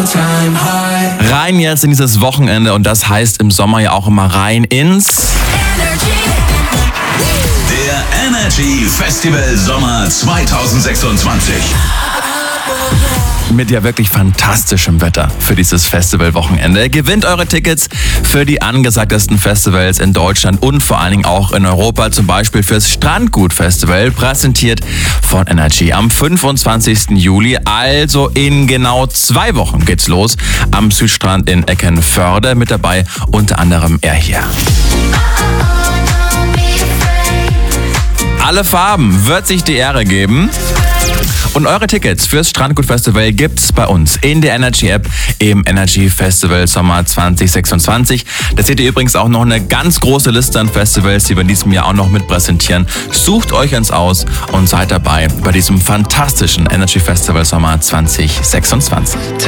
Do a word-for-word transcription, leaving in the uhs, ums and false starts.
Rein jetzt in dieses Wochenende und das heißt im Sommer ja auch immer rein ins Der Energy Festival Sommer zwanzig sechsundzwanzig. mit ja wirklich fantastischem Wetter für dieses Festivalwochenende. Gewinnt eure Tickets für die angesagtesten Festivals in Deutschland und vor allen Dingen auch in Europa, zum Beispiel fürs Strandgut-Festival, präsentiert von Energy. Am fünfundzwanzigsten Juli, also in genau zwei Wochen geht's los, am Südstrand in Eckernförde. Mit dabei unter anderem er hier. Alle Farben wird sich die Ehre geben. Und eure Tickets fürs Strandgut-Festival gibt's bei uns in der Energy-App im Energy Festival Sommer zwanzig sechsundzwanzig. Da seht ihr übrigens auch noch eine ganz große Liste an Festivals, die wir in diesem Jahr auch noch mit präsentieren. Sucht euch eins aus und seid dabei bei diesem fantastischen Energy Festival Sommer zwanzig sechsundzwanzig.